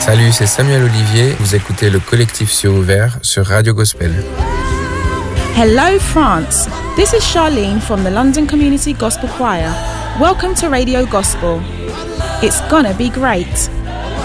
Salut, c'est Samuel Olivier. Vous écoutez le collectif Cieux Ouvert sur Radio Gospel. Hello France, this is Charlene from the London Community Gospel Choir. Welcome to Radio Gospel. It's gonna be great.